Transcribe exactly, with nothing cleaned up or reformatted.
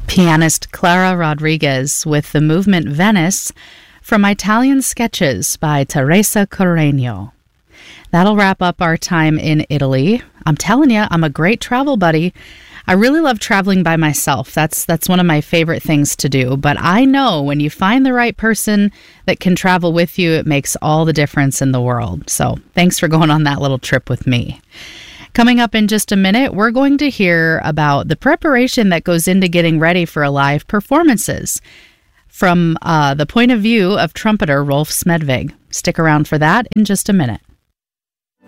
Pianist Clara Rodriguez with the movement Venice from Italian Sketches by Teresa Corregno. That'll wrap up our time in Italy. I'm telling you, I'm a great travel buddy. I really love traveling by myself. That's that's one of my favorite things to do. But I know when you find the right person that can travel with you, it makes all the difference in the world. So thanks for going on that little trip with me. Coming up in just a minute, we're going to hear about the preparation that goes into getting ready for live performances from uh, the point of view of trumpeter Rolf Smedvig. Stick around for that in just a minute.